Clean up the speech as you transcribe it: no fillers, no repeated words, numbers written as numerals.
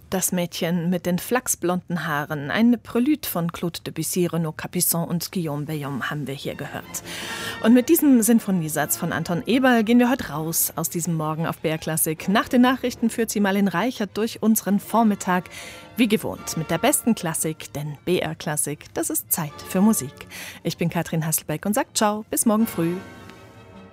Das Mädchen mit den flachsblonden Haaren, eine Prelude von Claude Debussy, Renaud Capuçon und Guillaume Bellomme haben wir hier gehört. Und mit diesem Sinfoniesatz von Anton Eberl gehen wir heute raus aus diesem Morgen auf BR Klassik. Nach den Nachrichten führt sie Marlene Reichert durch unseren Vormittag. Wie gewohnt mit der besten Klassik, denn BR Klassik, das ist Zeit für Musik. Ich bin Katrin Hasselbeck und sage ciao, bis morgen früh.